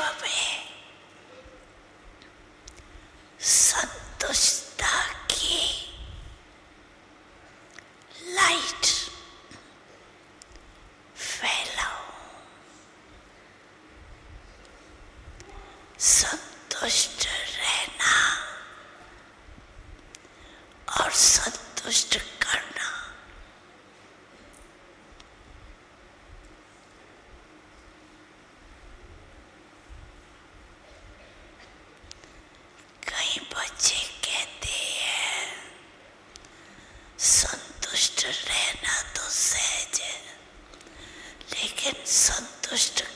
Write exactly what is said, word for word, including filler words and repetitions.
में संतुष्टता की लाइट फैलाओ। संतुष्ट रहना और संतुष्ट करना कई बच्चे कहते हैं संतुष्ट रहना तो सहज है, लेकिन संतुष्ट